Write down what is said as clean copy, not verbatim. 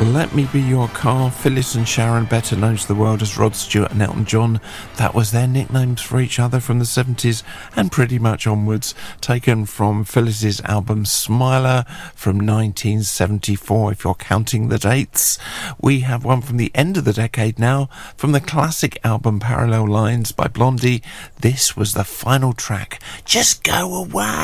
Let Me Be Your Car, Phyllis and Sharon, better known to the world as Rod Stewart and Elton John. That was their nicknames for each other from the 70s and pretty much onwards, taken from Phyllis's album Smiler from 1974, if you're counting the dates. We have one from the end of the decade now, from the classic album Parallel Lines by Blondie. This was the final track, Just Go Away.